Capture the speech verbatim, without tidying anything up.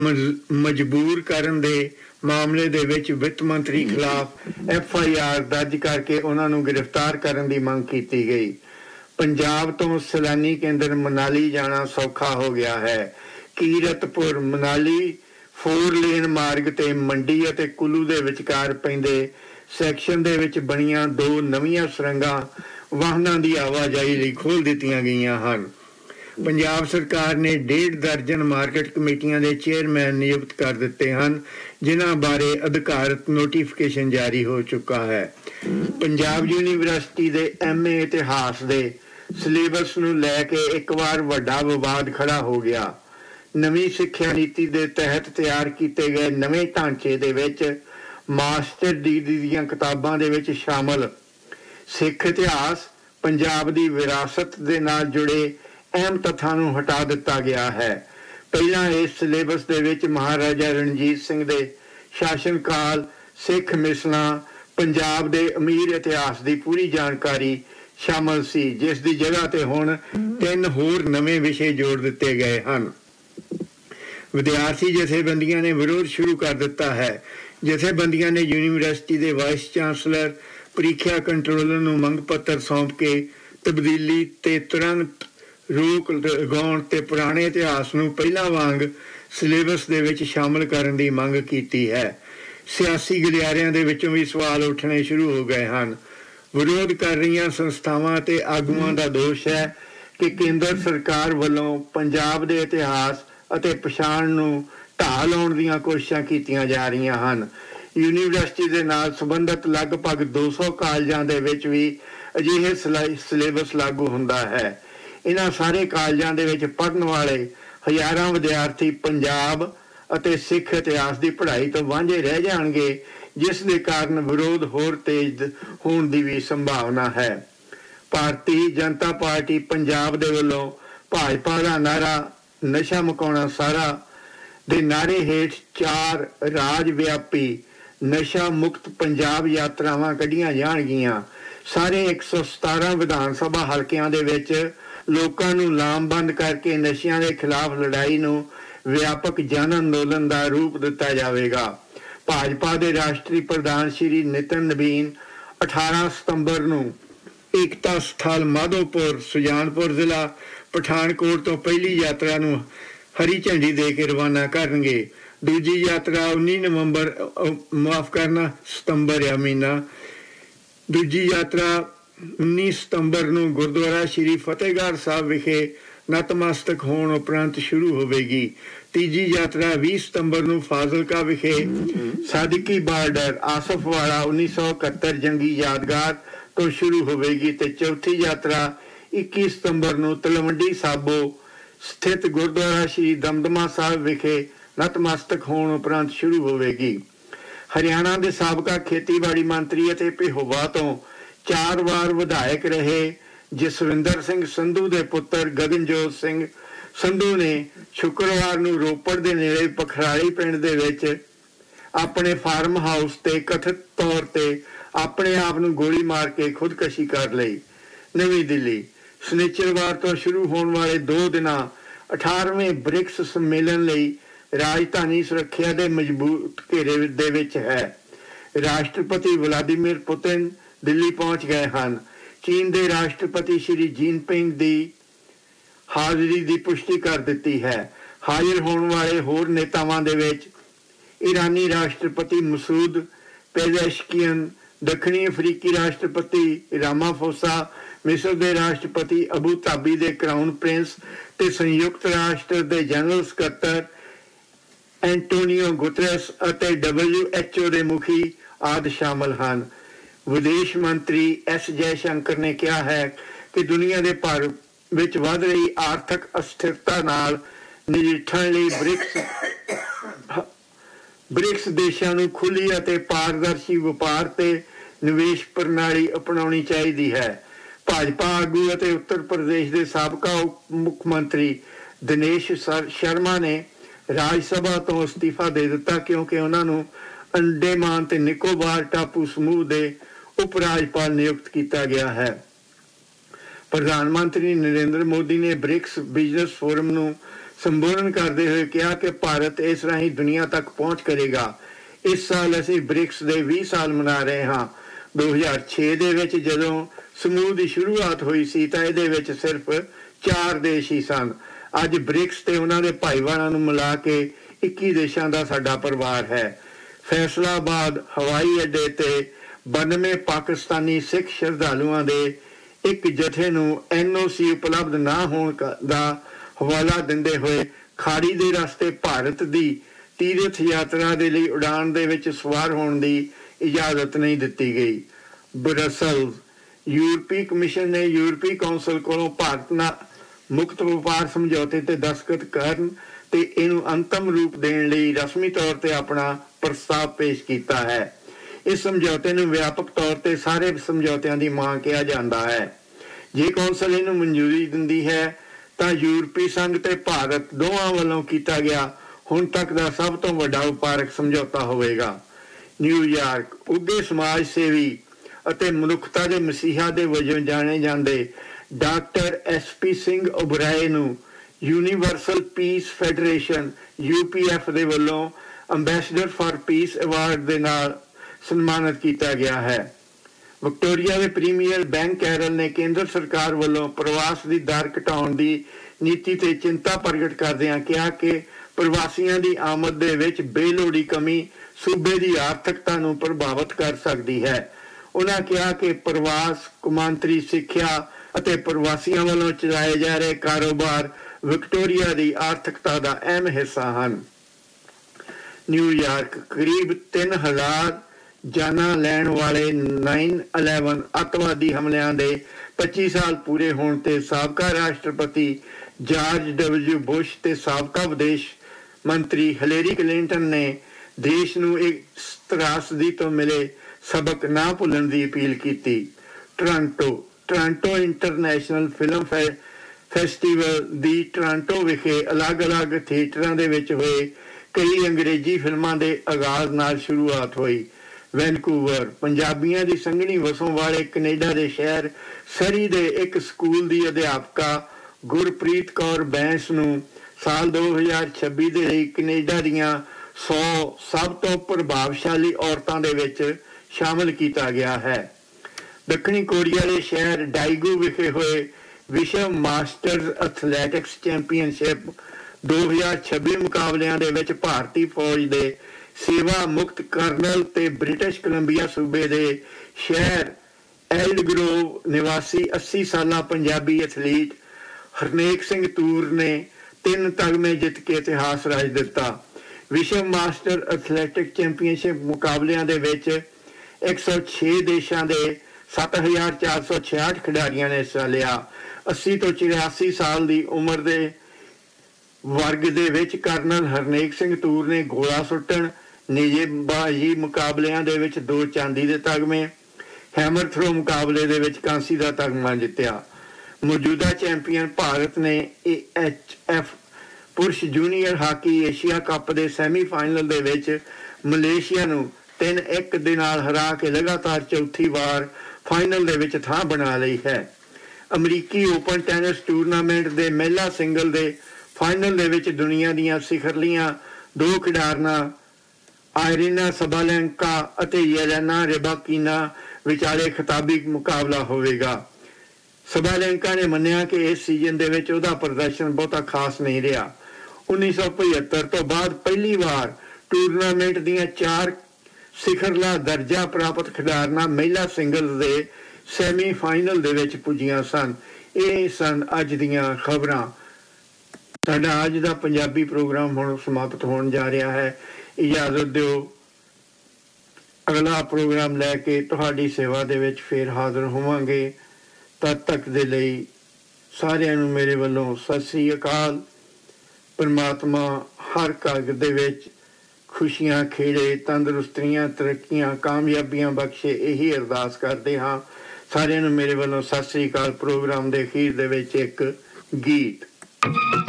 ਮਜਬੂਰ ਕਰਨ ਦੇ ਮਾਮਲੇ ਦੇ ਵਿੱਚ ਵਿੱਤ ਮੰਤਰੀ ਖਿਲਾਫ ਐਫ ਆਈ ਆਰ ਦਰਜ ਕਰਕੇ ਉਹਨਾਂ ਨੂੰ ਗ੍ਰਿਫਤਾਰ ਕਰਨ ਦੀ ਮੰਗ ਕੀਤੀ ਗਈ। ਪੰਜਾਬ ਤੋਂ ਸੈਲਾਨੀ ਕੇਂਦਰ ਮਨਾਲੀ ਜਾਣਾ ਸੌਖਾ ਹੋ ਗਿਆ ਹੈ। ਕੀਰਤਪੁਰ ਮਨਾਲੀ ਫੋਰ ਲੇਨ ਮਾਰਗ ਤੇ ਮੰਡੀ ਅਤੇ ਕੁੱਲੂ ਦੇ ਵਿਚਕਾਰ ਪੈਂਦੇ ਸੈਕਸ਼ਨ ਦੇ ਵਿੱਚ ਬਣੀਆਂ ਦੋ ਨਵੀਆਂ ਸੁਰੰਗਾਂ ਵਾਹਨਾਂ ਦੀ ਆਵਾਜਾਈ ਲਈ ਖੋਲ੍ਹ ਦਿੱਤੀਆਂ ਗਈਆਂ ਹਨ। ਪੰਜਾਬ ਸਰਕਾਰ ਨੇ ਡੇਢ ਦਰਜਨ ਮਾਰਕੀਟ ਕਮੇਟੀਆਂ ਦੇ ਚੇਅਰਮੈਨ ਨਿਯੁਕਤ ਕਰ ਦਿੱਤੇ ਹਨ, ਜਿਨ੍ਹਾਂ ਬਾਰੇ ਅਧਿਕਾਰਤ ਨੋਟੀਫਿਕੇਸ਼ਨ ਜਾਰੀ ਹੋ ਚੁੱਕਾ ਹੈ। ਪੰਜਾਬ ਯੂਨੀਵਰਸਿਟੀ ਦੇ ਐਮ ਏ ਇਤਿਹਾਸ ਦੇ ਸਿਲੇਬਸ ਨੂੰ ਲੈ ਕੇ ਇੱਕ ਵਾਰ ਵੱਡਾ ਵਿਵਾਦ ਖੜਾ ਹੋ ਗਿਆ। ਨਵੀਂ ਸਿੱਖਿਆ ਨੀਤੀ ਦੇ ਤਹਿਤ ਤਿਆਰ ਕੀਤੇ ਗਏ ਨਵੇਂ ਢਾਂਚੇ ਦੇ ਵਿੱਚ ਮਾਸਟਰ ਡਿਗਰੀ ਦੀਆਂ ਕਿਤਾਬਾਂ ਦੇ ਵਿੱਚ ਸ਼ਾਮਲ ਸਿੱਖ ਇਤਿਹਾਸ, ਪੰਜਾਬ ਦੀ ਵਿਰਾਸਤ ਦੇ ਨਾਲ ਜੁੜੇ ਅਹਿਮ ਤੱਥਾਂ ਨੂੰ ਹਟਾ ਦਿੱਤਾ ਗਿਆ ਹੈ। ਪਹਿਲਾਂ ਇਸ ਸਿਲੇਬਸ ਦੇ ਵਿੱਚ ਮਹਾਰਾਜਾ ਰਣਜੀਤ ਸਿੰਘ ਦੇ ਸ਼ਾਸਨ ਕਾਲ, ਸਿੱਖ ਮਿਸਲਾਂ, ਪੰਜਾਬ ਦੇ ਅਮੀਰ ਇਤਿਹਾਸ ਦੀ ਪੂਰੀ ਜਾਣਕਾਰੀ ਸ਼ਾਮਲ ਸੀ, ਜਿਸ ਦੀ ਜਗ੍ਹਾ ਤੇ ਹੁਣ ਤਿੰਨ ਹੋਰ ਨਵੇਂ ਵਿਸ਼ੇ ਜੋੜ ਦਿੱਤੇ ਗਏ ਹਨ। ਵਿਦਿਆਰਥੀ ਜਥੇਬੰਦੀਆਂ ਨੇ ਵਿਰੋਧ ਸ਼ੁਰੂ ਕਰ ਦਿੱਤਾ ਹੈ। ਜਥੇਬੰਦੀਆਂ ਨੇ ਯੂਨੀਵਰਸਿਟੀ ਦੇ ਵਾਈਸ ਚਾਂਸਲਰ, ਪ੍ਰੀਖਿਆ ਕੰਟਰੋਲਰ ਨੂੰ ਮੰਗ ਪੱਤਰ ਸੌਂਪ ਕੇ ਤਬਦੀਲੀ ਤੇ ਤੁਰੰਤ ਰੋਕ ਲਗਾਉਣ ਤੇ ਪੁਰਾਣੇ ਇਤਿਹਾਸ ਨੂੰ ਪਹਿਲਾਂ ਵਾਂਗ ਸਿਲੇਬਸ ਦੇ ਵਿੱਚ ਸ਼ਾਮਲ ਕਰਨ ਦੀ ਮੰਗ ਕੀਤੀ ਹੈ। ਸਿਆਸੀ ਗਲਿਆਰਿਆਂ ਦੇ ਵਿੱਚੋਂ ਵੀ ਸਵਾਲ ਉੱਠਣੇ ਸ਼ੁਰੂ ਹੋ ਗਏ ਹਨ। ਵਿਰੋਧ ਕਰ ਰਹੀਆਂ ਸੰਸਥਾਵਾਂ ਅਤੇ ਆਗੂਆਂ ਦਾ ਦੋਸ਼ ਹੈ ਕਿ ਕੇਂਦਰ ਸਰਕਾਰ ਵੱਲੋਂ ਪੰਜਾਬ ਦੇ ਇਤਿਹਾਸ ਅਤੇ ਪਛਾਣ ਨੂੰ ਢਾਹ ਲਾਉਣ ਦੀਆਂ ਕੋਸ਼ਿਸ਼ਾਂ ਕੀਤੀਆਂ ਜਾ ਰਹੀਆਂ ਹਨ। ਯੂਨੀਵਰਸਿਟੀ ਦੇ ਨਾਲ ਸੰਬੰਧਿਤ ਲਗਭਗ ਦੋ ਸੌ ਕਾਲਜਾਂ ਦੇ ਵਿੱਚ ਵੀ ਅਜਿਹੇ ਸਿਲੇਬਸ ਲਾਗੂ ਹੁੰਦਾ ਹੈ। ਇਹਨਾਂ ਸਾਰੇ ਕਾਲਜਾਂ ਦੇ ਵਿੱਚ ਪੜ੍ਹਨ ਵਾਲੇ ਹਜ਼ਾਰਾਂ ਵਿਦਿਆਰਥੀ ਪੰਜਾਬ ਅਤੇ ਸਿੱਖ ਇਤਿਹਾਸ ਦੀ ਪੜ੍ਹਾਈ ਤੋਂ ਵਾਂਝੇ ਰਹਿ ਜਾਣਗੇ, ਜਿਸ ਦੇ ਕਾਰਨ ਵਿਰੋਧ ਹੋਰ ਤੇਜ਼ ਹੋਣ ਦੀ ਵੀ ਸੰਭਾਵਨਾ ਹੈ। ਭਾਰਤੀ ਜਨਤਾ ਪਾਰਟੀ ਪੰਜਾਬ ਦੇ ਵੱਲੋਂ ਭਾਜਪਾ ਦਾ ਨਾਰਾ ਨਸ਼ਾ ਮੁਕਾਉਣਾ ਸਾਰਾ ਦੇ ਨਾਰੇ ਹੇਠ ਚਾਰ ਰਾਜ ਵਿਆਪੀ ਨਸ਼ਾ ਮੁਕਤ ਪੰਜਾਬ ਯਾਤਰਾਵਾਂ ਕੱਢੀਆਂ ਜਾਣਗੀਆਂ। ਸਾਰੇ ਇੱਕ ਸੌ ਸਤਾਰਾਂ ਵਿਧਾਨ ਸਭਾ ਹਲਕਿਆਂ ਦੇ ਵਿੱਚ ਲੋਕਾਂ ਨੂੰ ਲਾਮਬੰਦ ਕਰਕੇ ਨਸ਼ਿਆਂ ਦੇ ਖਿਲਾਫ ਲੜਾਈ ਨੂੰ ਵਿਆਪਕ ਜਨ ਅੰਦੋਲਨ ਦਾ ਰੂਪ ਦਿੱਤਾ ਜਾਵੇਗਾ। ਭਾਜਪਾ ਦੇ ਰਾਸ਼ਟਰੀ ਪ੍ਰਧਾਨ ਸ਼੍ਰੀ ਨਿਤਿਨ ਨਬੀਨ ਅਠਾਰਾਂ ਸਤੰਬਰ ਨੂੰ ਏਕਤਾ ਸਥਲ ਮਾਧੋਪੁਰ, ਸੁਜਾਨਪੁਰ ਜ਼ਿਲ੍ਹਾ ਪਠਾਨਕੋਟ ਤੋਂ ਪਹਿਲੀ ਯਾਤਰਾ ਨੂੰ ਹਰੀ ਝੰਡੀ ਦੇ ਕੇ ਰਵਾਨਾ ਕਰਨਗੇ। ਦੂਜੀ ਯਾਤਰਾ ਉੱਨੀ ਨਵੰਬਰ ਮਾਫ ਕਰਨਾ ਸਤੰਬਰ ਆ ਮਹੀਨਾ ਦੂਜੀ ਯਾਤਰਾ ਉੱਨੀ ਸਤੰਬਰ ਨੂੰ ਗੁਰਦੁਆਰਾ ਸ਼੍ਰੀ ਫਤਿਹਗੜ੍ਹ ਸਾਹਿਬ ਵਿਖੇ ਨਤਮਸਤਕ ਹੋਣ ਉਪਰੰਤ ਸ਼ੁਰੂ ਹੋਵੇਗੀ। ਤੀਜੀ ਯਾਤਰਾ ਵੀਹ ਸਤੰਬਰ ਨੂੰ ਫਾਜ਼ਿਲਕਾ ਵਿਖੇ ਸਾਦਿਕੀ ਬਾਰਡਰ ਆਸਫਵਾਲਾ ਉੱਨੀ ਸੌ ਇਕਹੱਤਰ ਜੰਗੀ ਯਾਦਗਾਰ ਤੋਂ ਸ਼ੁਰੂ ਹੋਵੇਗੀ ਤੇ ਚੌਥੀ ਯਾਤਰਾ ਇੱਕੀ ਸਤੰਬਰ ਨੂੰ ਤਲਵੰਡੀ ਸਾਬੋ ਸਥਿਤ ਗੁਰਦੁਆਰਾ ਸ਼੍ਰੀ ਦਮਦਮਾ ਸਾਹਿਬ ਵਿਖੇ ਨਤਮਸਤਕ ਹੋਣ ਉਪਰੰਤ ਸ਼ੁਰੂ ਹੋਵੇਗੀ। ਹਰਿਆਣਾ ਦੇ ਸਾਬਕਾ ਖੇਤੀਬਾੜੀ ਮੰਤਰੀ ਅਤੇ ਪੇਹੋਵਾ ਤੋਂ ਚਾਰ ਵਾਰ ਵਿਧਾਇਕ ਰਹੇ ਜਸਵਿੰਦਰ ਸਿੰਘ ਸੰਧੂ ਦੇ ਪੁੱਤਰ ਗਗਨਜੋਤ ਸਿੰਘ ਸੰਧੂ ਨੇ ਸ਼ੁੱਕਰਵਾਰ ਨੂੰ ਰੋਪੜ ਦੇ ਨੇੜੇ ਪਖਰਾਲੀ ਪਿੰਡ ਦੇ ਵਿੱਚ ਆਪਣੇ ਫਾਰਮ ਹਾਊਸ ਤੇ ਕਥਿਤ ਤੌਰ ਤੇ ਆਪਣੇ ਆਪ ਨੂੰ ਗੋਲੀ ਮਾਰ ਕੇ ਖੁਦਕਸ਼ੀ ਕਰ ਲਈ। ਨਵੀਂ ਦਿੱਲੀ, ਸ਼ਨੀਚਰਵਾਰ ਤੋਂ ਸ਼ੁਰੂ ਹੋਣ ਵਾਲੇ ਦੋ ਦਿਨਾਂ ਅਠਾਰਵੇਂ ਬ੍ਰਿਕਸ ਸੰਮੇਲਨ ਲਈ ਰਾਜਧਾਨੀ ਸੁਰੱਖਿਆ ਦੇ ਮਜ਼ਬੂਤ ਘੇਰੇ ਦੇ ਵਿੱਚ ਹੈ। ਰਾਸ਼ਟਰਪਤੀ ਵਲਾਦੀਮੀਰ ਪੁਤਿਨ ਦਿੱਲੀ ਪਹੁੰਚ ਗਏ ਹਨ। ਚੀਨ ਦੇ ਰਾਸ਼ਟਰਪਤੀ ਸ਼੍ਰੀ ਜਿਨਪਿੰਗ ਦੀ ਹਾਜ਼ਰੀ ਦੀ ਪੁਸ਼ਟੀ ਕਰ ਦਿੱਤੀ ਹੈ। ਹਾਜ਼ਰ ਹੋਣ ਵਾਲੇ ਹੋਰ ਨੇਤਾਵਾਂ ਦੇ ਵਿੱਚ ਈਰਾਨੀ ਰਾਸ਼ਟਰਪਤੀ ਮਸੂਦ ਪੇਜ਼ੈਸ਼ਕੀਅਨ, ਦੱਖਣੀ ਅਫਰੀਕੀ ਰਾਸ਼ਟਰਪਤੀ ਰਾਮਾਫੋਸਾ, ਮਿਸਰ ਦੇ ਰਾਸ਼ਟਰਪਤੀ ਅਬੂ ਧਾਬੀ ਦੇ ਕਰਾਊਨ ਪ੍ਰਿੰਸ ਤੇ ਸੰਯੁਕਤ ਰਾਸ਼ਟਰ ਦੇ ਜਨਰਲ ਸਕੱਤਰ ਐਂਟੋਨੀਓ ਗੁਤਰੇਸ ਅਤੇ ਡਬਲਯੂ ਐਚ ਓ ਦੇ ਮੁਖੀ ਆਦਿ ਸ਼ਾਮਲ ਹਨ। ਵਿਦੇਸ਼ ਮੰਤਰੀ ਐਸ ਜੈ ਸ਼ੰਕਰ ਨੇ ਕਿਹਾ ਹੈ ਕਿ ਦੁਨੀਆ ਦੇ ਭਰ ਵਿੱਚ ਵੱਧ ਰਹੀ ਆਰਥਿਕ ਅਸਥਿਰਤਾ ਨਾਲ ਨਜਿੱਠਣ ਲਈ ਬ੍ਰਿਕਸ ਬ੍ਰਿਕਸ ਦੇਸ਼ਾਂ ਨੂੰ ਖੁੱਲ੍ਹੀ ਅਤੇ ਪਾਰਦਰਸ਼ੀ ਵਪਾਰ ਤੇ ਨਿਵੇਸ਼ ਪ੍ਰਣਾਲੀ ਅਪਣਾਉਣੀ ਚਾਹੀਦੀ ਹੈ। ਭਾਜਪਾ ਆਗੂ ਅਤੇ ਉੱਤਰ ਪ੍ਰਦੇਸ਼ ਦੇ ਸਾਬਕਾ ਮੁੱਖ ਮੰਤਰੀ ਦਿਨੇਸ਼ ਸ਼ਰਮਾ ਨੇ ਰਾਜ ਸਭਾ ਤੋਂ ਅਸਤੀਫਾ ਦੇ ਦਿੱਤਾ ਕਿਉਂਕਿ ਉਹਨਾਂ ਨੂੰ ਅੰਡੇਮਾਨ ਤੇ ਨਿਕੋਬਾਰ ਟਾਪੂ ਸਮੂਹ ਦੇ ਉਪ ਰਾਜਪਾਲ ਨਿਯੁਕਤ ਕੀਤਾ ਗਿਆ ਹੈ। ਪ੍ਰਧਾਨ ਮੰਤਰੀ ਨਰਿੰਦਰ ਮੋਦੀ ਨੇ ਬ੍ਰਿਕਸ ਬਿਜ਼ਨਸ ਫੋਰਮ ਨੂੰ ਸੰਬੋਧਨ ਕਰਦੇ ਹੋਏ ਕਿਹਾ ਕਿ ਭਾਰਤ ਇਸ ਰਾਹੀਂ ਦੁਨੀਆ ਤੱਕ ਪਹੁੰਚ ਕਰੇਗਾ। ਇਸ ਸਾਲ ਅਸੀਂ ਬ੍ਰਿਕਸ ਦੇ ਵੀਹ ਸਾਲ ਮਨਾ ਰਹੇ ਹਾਂ। ਦੋ ਹਜ਼ਾਰ ਛੇ ਦੇ ਵਿੱਚ ਜਦੋਂ ਸਮੂਹ ਦੀ ਸ਼ੁਰੂਆਤ ਹੋਈ ਸੀ ਤਾਂ ਇਹਦੇ ਵਿੱਚ ਸਿਰਫ ਚਾਰ ਦੇਸ਼ ਹੀ ਸਨ। ਅੱਜ ਬ੍ਰਿਕਸ ਤੇ ਉਹਨਾਂ ਦੇ ਭਾਈਵਾਲਾਂ ਨੂੰ ਮਿਲਾ ਕੇ ਇੱਕੀ ਦੇਸ਼ਾਂ ਦਾ ਸਾਡਾ ਪਰਿਵਾਰ ਹੈ। ਫੈਸਲਾਬਾਦ ਹਵਾਈ ਅੱਡੇ ਤੇ ਬਾਨਵੇਂ ਪਾਕਿਸਤਾਨੀ ਸਿੱਖ ਸ਼ਰਧਾਲੂਆਂ ਦੇ ਇੱਕ ਜਥੇ ਨੂੰ ਐਨ ਓ ਸੀ ਉਪਲਬਧ ਨਾ ਹੋਣ ਦਾ ਹਵਾਲਾ ਦਿੰਦੇ ਹੋਏ ਖਾੜੀ ਦੇ ਰਸਤੇ ਭਾਰਤ ਦੀ ਤੀਰਥ ਯਾਤਰਾ ਦੇ ਲਈ ਉਡਾਨ ਦੇ ਵਿੱਚ ਸਵਾਰ ਹੋਣ ਦੀ ਇਜਾਜ਼ਤ ਨਹੀਂ ਦਿੱਤੀ ਗਈ। ਬਰਸਲਜ਼ ਯੂਰਪੀ ਕਮਿਸ਼ਨ ਨੇ ਯੂਰਪੀ ਕੌਂਸਲ ਕੋਲੋਂ ਭਾਰਤ ਨਾਲ ਮੁਕਤ ਵਪਾਰ ਸਮਝੌਤੇ ਤੇ ਦਸਤਖਤ ਕਰਨ ਤੇ ਇਹਨੂੰ ਅੰਤਮ ਰੂਪ ਦੇਣ ਲਈ ਰਸਮੀ ਤੌਰ ਤੇ ਆਪਣਾ ਪ੍ਰਸਤਾਵ ਪੇਸ਼ ਕੀਤਾ ਹੈ। ਇਸ ਸਮਝੌਤੇ ਨੂੰ ਵਿਆਪਕ ਤੌਰ ਤੇ ਸਾਰੇ ਸਮਝੌਤਿਆਂ ਦੀ ਮਾਂ ਕਿਹਾ ਜਾਂਦਾ ਹੈ। ਜੇ ਕੌਂਸਲ ਇਹਨੂੰ ਮਨਜ਼ੂਰੀ ਦਿੰਦੀ ਹੈ ਤਾਂ ਯੂਰਪੀ ਸੰਘ ਤੇ ਭਾਰਤ ਦੋਵਾਂ ਵੱਲੋਂ ਕੀਤਾ ਗਿਆ ਹੁਣ ਤੱਕ ਦਾ ਸਭ ਤੋਂ ਵੱਡਾ ਵਪਾਰਕ ਸਮਝੌਤਾ ਹੋਵੇਗਾ। ਨਿਊਯਾਰਕ ਉੱਘੇ ਸਮਾਜ ਸੇਵੀ ਅਤੇ ਮਨੁੱਖਤਾ ਦੇ ਮਸੀਹਾ ਦੇ ਵਜੋਂ ਜਾਣੇ ਜਾਂਦੇ doctor S P Singh Oberoi ਨੂੰ universal piece federation U P F ਦੇ ਵੱਲੋਂ ਅੰਬੈਸਡਰ ਫਾਰ ਪੀਸ ਅਵਾਰਡ ਦੇ ਨਾਲ ਸਨਮਾਨਿਤ ਕੀਤਾ ਗਿਆ ਹੈ। ਵਿਕਟੋਰੀਆ ਦੇ ਪ੍ਰੀਮੀਅਰ ਬੈਂਕ ਕੈਰਲ ਨੇ ਕੇਂਦਰ ਸਰਕਾਰ ਵੱਲੋਂ ਪ੍ਰਵਾਸ ਦੀ ਦਰ ਘਟਾਉਣ ਦੀ ਨੀਤੀ ਤੇ ਚਿੰਤਾ ਪ੍ਰਗਟ ਕਰਦਿਆਂ ਕਿਹਾ ਕਿ ਪ੍ਰਵਾਸੀਆਂ ਦੀ ਆਮਦ ਦੇ ਵਿੱਚ ਬੇਲੋੜੀ ਕਮੀ ਸੂਬੇ ਦੀ ਆਰਥਿਕਤਾ ਨੂੰ ਪ੍ਰਭਾਵਿਤ ਕਰ ਸਕਦੀ ਹੈ। ਉਹਨਾਂ ਕਿਹਾ ਕਿ ਪ੍ਰਵਾਸ ਕੌਮਾਂਤਰੀ ਸਿੱਖਿਆ ਅਤੇ ਪ੍ਰਵਾਸੀਆਂ ਵੱਲੋਂ ਚਲਾਏ ਜਾ ਰਹੇ ਕਾਰੋਬਾਰ ਵਿਕਟੋਰੀਆ ਦੀ ਆਰਥਿਕਤਾ ਦਾ ਅਹਿਮ ਹਿੱਸਾ ਹਨ। ਨਿਊਯਾਰਕ ਕਰੀਬ ਤਿੰਨ ਹਜ਼ਾਰ ਜਾਨਾਂ ਲੈਣ ਵਾਲੇ ਨਾਈਨ ਇਲੈਵਨ ਅੱਤਵਾਦੀ ਹਮਲਿਆਂ ਦੇ ਪੱਚੀ ਸਾਲ ਪੂਰੇ ਹੋਣ ਤੇ ਸਾਬਕਾ ਰਾਸ਼ਟਰਪਤੀ ਜਾਰਜ ਡਬਲਿਊ ਬੁਸ਼ ਤੇ ਸਾਬਕਾ ਵਿਦੇਸ਼ ਮੰਤਰੀ ਹਿਲੇਰੀ ਕਲਿੰਟਨ ਨੇ ਦੇਸ਼ ਨੂੰ ਇਸ ਤਰਾਸਦੀ ਤੋਂ ਮਿਲੇ ਸਬਕ ਨਾ ਭੁੱਲਣ ਦੀ ਅਪੀਲ ਕੀਤੀ। Toronto Toronto international film festival ਦੀ ਟੋਰਾਂਟੋ ਵਿਖੇ ਅਲੱਗ-ਅਲੱਗ ਥੀਏਟਰਾਂ ਦੇ ਵਿੱਚ ਹੋਏ ਕਈ ਅੰਗਰੇਜ਼ੀ ਫਿਲਮਾਂ ਦੇ ਆਗਾਜ਼ ਨਾਲ ਸ਼ੁਰੂਆਤ ਹੋਈ। ਵੈਨਕੂਵਰ ਪੰਜਾਬੀਆਂ ਦੀ ਸੰਘਣੀ ਵਸੋਂ ਵਾਲੇ ਕੈਨੇਡਾ ਦੇ ਸ਼ਹਿਰ ਸਰੀ ਦੇ ਇੱਕ ਸਕੂਲ ਦੀ ਅਧਿਆਪਕਾ ਗੁਰਪ੍ਰੀਤ ਕੌਰ ਬੈਂਸ ਨੂੰ ਸਾਲ ਦੋ ਹਜ਼ਾਰ ਛੱਬੀ ਦੇ ਲਈ ਕੈਨੇਡਾ ਦੀਆਂ ਸੌ ਸਭ ਤੋਂ ਪ੍ਰਭਾਵਸ਼ਾਲੀ ਔਰਤਾਂ ਦੇ ਵਿੱਚ ਸ਼ਾਮਲ ਕੀਤਾ ਗਿਆ ਹੈ। ਦੱਖਣੀ ਕੋਰੀਆ ਦੇ ਸ਼ਹਿਰ ਡਾਇਗੂ ਵਿਖੇ ਹੋਏ ਵਿਸ਼ਵ ਮਾਸਟਰਜ਼ ਐਥਲੈਟਿਕਸ ਚੈਂਪੀਅਨਸ਼ਿਪ ਦੋ ਹਜ਼ਾਰ ਛੱਬੀ ਮੁਕਾਬਲਿਆਂ ਦੇ ਵਿੱਚ ਭਾਰਤੀ ਫੌਜ ਦੇ ਸੇਵਾ ਮੁਕਤ ਕਰਨਲ ਤੇ ਬ੍ਰਿਟਿਸ਼ ਕੋਲੰਬੀਆ ਸੂਬੇ ਦੇ ਸ਼ਹਿਰ ਐਲਡਗਰੋਵ ਨਿਵਾਸੀ ਅੱਸੀ ਸਾਲਾ ਪੰਜਾਬੀ ਐਥਲੀਟ ਹਰਨੇਕ ਸਿੰਘ ਤੂਰ ਨੇ ਤਿੰਨ ਤਗਮੇ ਜਿੱਤ ਕੇ ਇਤਿਹਾਸ ਰਚ ਦਿੱਤਾ। ਵਿਸ਼ਵ ਮਾਸਟਰ ਐਥਲੈਟਿਕ ਚੈਂਪੀਅਨਸ਼ਿਪ ਮੁਕਾਬਲਿਆਂ ਦੇ ਵਿੱਚ ਇੱਕ ਸੌ ਛੇ ਦੇਸ਼ਾਂ ਦੇ ਸੱਤ ਹਜ਼ਾਰ ਚਾਰ ਸੌ ਛਿਆਹਠ ਖਿਡਾਰੀਆਂ ਨੇ ਹਿੱਸਾ ਲਿਆ। ਅੱਸੀ ਤੋਂ ਚੁਰਾਸੀ ਸਾਲ ਦੀ ਉਮਰ ਦੇ ਵਰਗ ਦੇ ਵਿੱਚ ਕਰਨਲ ਹਰਨੇਕ ਸਿੰਘ ਤੂਰ ਨੇ ਗੋਲਾ ਸੁੱਟਣ, ਨੇਜੇਬਾਜ਼ੀ ਮੁਕਾਬਲਿਆਂ ਦੇ ਵਿੱਚ ਦੋ ਚਾਂਦੀ ਦੇ ਤਗਮੇ, ਹੈਮਰ ਥਰੋ ਮੁਕਾਬਲੇ ਦੇ ਵਿੱਚ ਕਾਂਸੀ ਦਾ ਤਗਮਾ ਜਿੱਤਿਆ। ਮੌਜੂਦਾ ਚੈਂਪੀਅਨ ਭਾਰਤ ਨੇ ਏ ਐਚ ਐਫ ਪੁਰਸ਼ ਜੂਨੀਅਰ ਹਾਕੀ ਏਸ਼ੀਆ ਕੱਪ ਦੇ ਸੈਮੀਫਾਈਨਲ ਦੇ ਵਿੱਚ ਮਲੇਸ਼ੀਆ ਨੂੰ ਤਿੰਨ ਇੱਕ ਦੇ ਨਾਲ ਹਰਾ ਕੇ ਲਗਾਤਾਰ ਚੌਥੀ ਵਾਰ ਫਾਈਨਲ ਦੇ ਵਿੱਚ ਥਾਂ ਬਣਾ ਲਈ ਹੈ। ਅਮਰੀਕੀ ਓਪਨ ਟੈਨਿਸ ਟੂਰਨਾਮੈਂਟ ਦੇ ਮਹਿਲਾ ਸਿੰਗਲ ਦੇ ਫਾਈਨਲ ਦੇ ਵਿੱਚ ਦੁਨੀਆ ਦੀਆਂ ਸਿਖਰਲੀਆਂ ਦੋ ਖਿਡਾਰਨਾਂ ਆਇਰੀਨਾ ਸਬਾਲੈਂਕਾ ਅਤੇ ਯੇਲੇਨਾ ਰਿਬਾਕੀਨਾ ਵਿਚਾਲੇ ਖਿਤਾਬੀ ਮੁਕਾਬਲਾ ਹੋਵੇਗਾ। ਸਬਾਲੈਂਕਾ ਨੇ ਮੰਨਿਆ ਕਿ ਇਸ ਸੀਜ਼ਨ ਦੇ ਵਿੱਚ ਉਹਦਾ ਪ੍ਰਦਰਸ਼ਨ ਬਹੁਤਾ ਖਾਸ ਨਹੀਂ ਰਿਹਾ। ਉੱਨੀ ਸੌ ਪਝੱਤਰ ਤੋਂ ਬਾਅਦ ਪਹਿਲੀ ਵਾਰ ਟੂਰਨਾਮੈਂਟ ਦੀਆਂ ਚਾਰ ਸਿਖਰਲਾ ਦਰਜਾ ਪ੍ਰਾਪਤ ਖਿਡਾਰਨਾਂ ਮਹਿਲਾ ਸਿੰਗਲਜ਼ ਦੇ ਸੈਮੀਫਾਈਨਲ ਦੇ ਵਿੱਚ ਪੁੱਜੀਆਂ ਸਨ। ਇਹ ਸਨ ਅੱਜ ਦੀਆਂ ਖਬਰਾਂ। ਸਾਡਾ ਅੱਜ ਦਾ ਪੰਜਾਬੀ ਪ੍ਰੋਗਰਾਮ ਹੁਣ ਸਮਾਪਤ ਹੋਣ ਜਾ ਰਿਹਾ ਹੈ। ਇਜਾਜ਼ਤ ਦਿਓ, ਅਗਲਾ ਪ੍ਰੋਗਰਾਮ ਲੈ ਕੇ ਤੁਹਾਡੀ ਸੇਵਾ ਦੇ ਵਿੱਚ ਫੇਰ ਹਾਜ਼ਰ ਹੋਵਾਂਗੇ। ਤਦ ਤੱਕ ਦੇ ਲਈ ਸਾਰਿਆਂ ਨੂੰ ਮੇਰੇ ਵੱਲੋਂ ਸਤਿ ਸ੍ਰੀ ਅਕਾਲ। ਪਰਮਾਤਮਾ ਹਰ ਘਰ ਦੇ ਵਿੱਚ ਖੁਸ਼ੀਆਂ, ਖੇੜੇ, ਤੰਦਰੁਸਤੀਆਂ, ਤਰੱਕੀਆਂ, ਕਾਮਯਾਬੀਆਂ ਬਖਸ਼ੇ, ਇਹੀ ਅਰਦਾਸ ਕਰਦੇ ਹਾਂ। ਸਾਰਿਆਂ ਨੂੰ ਮੇਰੇ ਵੱਲੋਂ ਸਤਿ ਸ੍ਰੀ ਅਕਾਲ। ਪ੍ਰੋਗਰਾਮ ਦੇ ਅਖੀਰ ਦੇ ਵਿੱਚ ਇੱਕ ਗੀਤ।